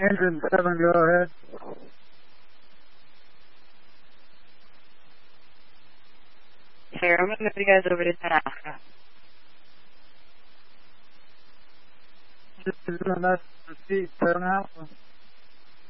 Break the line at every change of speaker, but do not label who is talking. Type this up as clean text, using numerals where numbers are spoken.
Engine 7, go ahead.
Sir, I'm going to be guys over to Tanaka.
Just doing that to see 7 Alpha.